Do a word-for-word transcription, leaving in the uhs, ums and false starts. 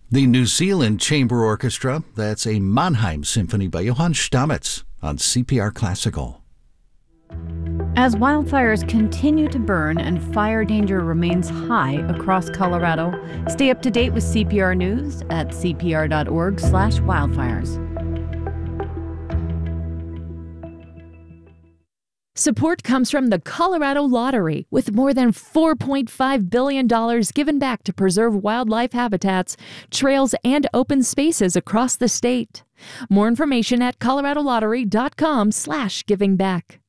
The New Zealand Chamber Orchestra, that's a Mannheim Symphony by Johann Stamitz on C P R Classical. As wildfires continue to burn and fire danger remains high across Colorado, stay up to date with C P R News at c p r dot org slash wildfires. Support comes from the Colorado Lottery, with more than four point five billion dollars given back to preserve wildlife habitats, trails, and open spaces across the state. More information at colorado lottery dot com slash giving back.